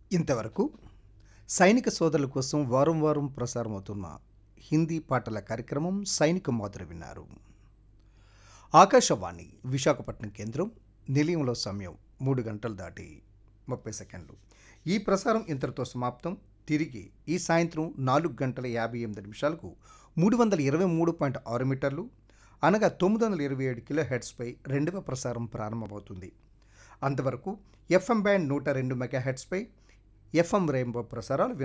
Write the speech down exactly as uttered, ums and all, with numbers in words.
ఇంతవరకు సైనిక సోదరుల కోసం వారం వారం ప్రసారమవుతున్న హిందీ పాటల కార్యక్రమం సైనిక మాధురి విన్నారు. ఆకాశవాణి విశాఖపట్నం కేంద్రం. నిలయంలో సమయం మూడు గంటలు దాటి ముప్పై సెకండ్లు. ఈ ప్రసారం ఇంతటితో సమాప్తం. తిరిగి ఈ సాయంత్రం నాలుగు గంటల యాభై ఎనిమిది నిమిషాలకు మూడు వందల ఇరవై మూడు పాయింట్ ఆరు మీటర్లు అనగా తొమ్మిది వందల ఇరవై ఏడు కిలో హెడ్స్పై రెండవ ప్రసారం ప్రారంభమవుతుంది. అంతవరకు ఎఫ్ఎం బ్యాండ్ నూట రెండు మెగా హెడ్స్పై ఎఫ్ఎం రెయిన్బో ప్రసారాలు